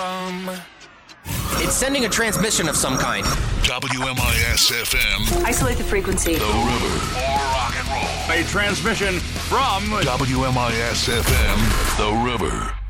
It's sending a transmission of some kind. WMIS-FM. Isolate the frequency. The River. More rock and roll. A transmission from WMIS-FM. The River.